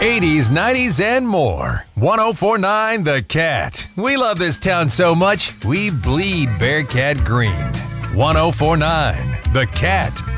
80s, 90s, and more. 1049 The Cat. We love this town so much, we bleed Bearcat green. 1049 The Cat.